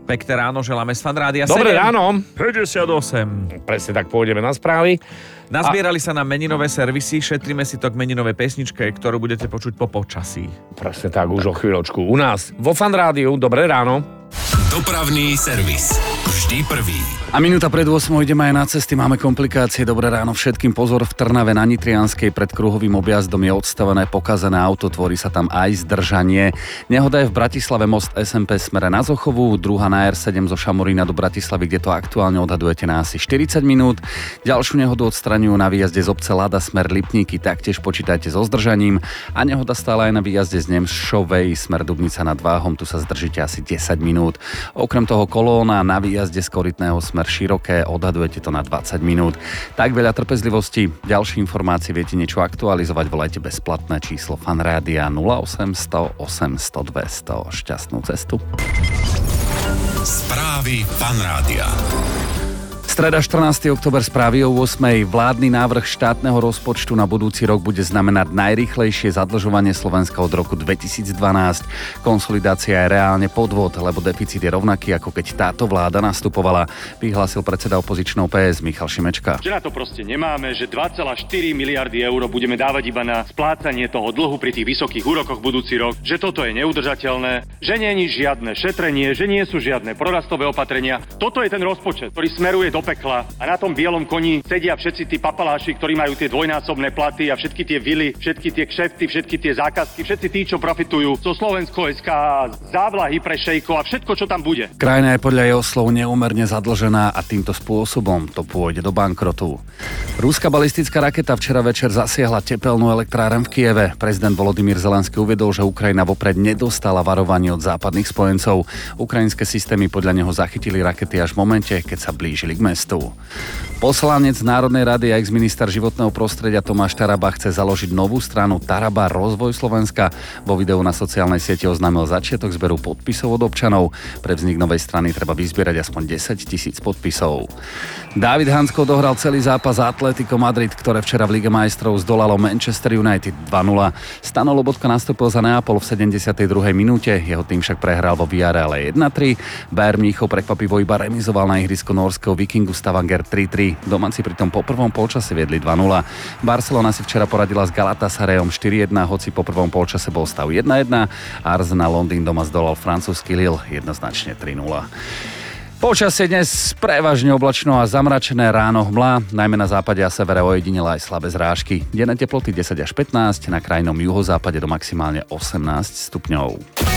Pekné ráno, želáme z Fan Rádia 7. Dobré ráno. 58. Presne tak, pôjdeme na správy. Nazbierali sa na meninové servisy, šetríme si to k meninovej pesničke, ktorú budete počuť po počasí. Presne tak, už o chvíľočku. U nás vo Fan Rádiu, dobré ráno. Dopravný servis. Vždy prvý. A minúta pred 8 ideme aj na cesty, máme komplikácie. Dobré ráno všetkým, pozor, v Trnave na Nitrianskej pred kruhovým objazdom je odstavené pokazené auto, tvorí sa tam aj zdržanie. Nehoda je v Bratislave most SMP smere na Zochovú, druhá na R7 zo Šamorína do Bratislavy, kde to aktuálne odhadujete na asi 40 minút. Ďalšiu nehodu odstraňujú na výjazde z obce Lada smer Lipníky, taktiež počítajte so zdržaním. A nehoda stále aj na výjazde z Nemšovej smer Dubnica nad Váhom, tu sa zdržíte asi 10 minút. Okrem toho kolóna na výjazde z Korytného smer Široké, odhadujete to na 20 minút. Tak veľa trpezlivosti. Ďalšie informácie viete niečo aktualizovať, volajte bezplatné číslo Fan Rádia 0800 800 200. Šťastnú cestu. Správy Fan Rádia. Streda 14. október, správy o 8. Vládny návrh štátneho rozpočtu na budúci rok bude znamenať najrýchlejšie zadlžovanie Slovenska od roku 2012. Konsolidácia je reálne podvod, lebo deficit je rovnaký, ako keď táto vláda nastupovala, vyhlásil predseda opozičného PS Michal Šimečka. Že na to proste nemáme, že 2,4 miliardy eur budeme dávať iba na splácanie toho dlhu pri tých vysokých úrokoch budúci rok, že toto je neudržateľné, že nie je žiadne šetrenie, že nie sú žiadne prorastové opatrenia. Toto je ten rozpočet, ktorý smeruje do pekla a na tom bielom koni sedia všetci tí papaláši, ktorí majú tie dvojnásobné platy a všetky tie vily, všetky tie kšefty, všetky tie zákazky, všetci tí, čo profitujú zo Slovensko.sk, závlahy pre šejkov a všetko, čo tam bude. Krajina je podľa jeho slov neúmerne zadlžená a týmto spôsobom to pôjde do bankrotu. Ruská balistická raketa včera večer zasiahla tepelnú elektráreň v Kieve. Prezident Volodymyr Zelenský uviedol, že Ukrajina vopred nedostala varovanie od západných spojencov. Ukrajinské systémy podľa neho zachytili rakety až v momente, keď sa blížili k mestu. Poslanec Národnej rady a ex-minister životného prostredia Tomáš Taraba chce založiť novú stranu Taraba Rozvoj Slovenska. Vo videu na sociálnej siete oznámil začiatok zberu podpisov od občanov. Pre vznik novej strany treba vyzbierať aspoň 10 000 podpisov. David Hansko dohral celý zápas Atletico Madrid, ktoré včera v Lige majstrov zdolalo Manchester United 2-0. Stano Lobotka nastúpil za Neapol v 72. minúte, jeho tým však prehral vo Villarreale 1-3. Bayern Mníchov prekvapivo iba remizoval na ihrisku norského Vikingu Stavanger 3-3. Domáci pritom po prvom polčase viedli 2-0. Barcelona si včera poradila s Galatasarayom 4-1, hoci po prvom polčase bol stav 1-1. Arsenal Londýn doma zdolal francúzsky Lille jednoznačne 3-0. Počasie dnes prevažne oblačno a zamračené, ráno hmla, najmä na západe a severe ojedinele aj slabé zrážky. Denné teploty 10 až 15, na krajnom juhozápade do maximálne 18 stupňov.